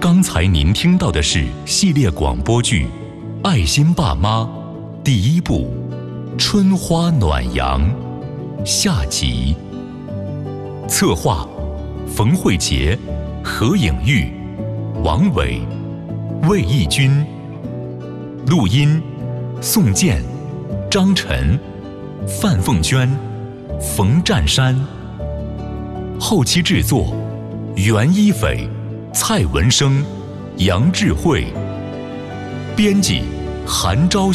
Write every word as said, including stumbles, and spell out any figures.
刚才您听到的是系列广播剧《爱心爸妈》第一部《春花暖阳》下集。策划：冯慧杰、何颖玉、王伟、魏义军。录音：宋健、张晨、范凤娟、冯占山。后期制作：袁一斐、蔡文生、杨智慧。编辑：韩昭